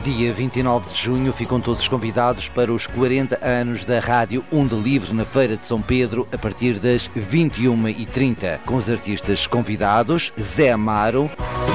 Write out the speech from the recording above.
Dia 29 de junho ficam todos convidados para os 40 anos da Rádio Onda Livre na Feira de São Pedro a partir das 21h30, com os artistas convidados Zé Amaro,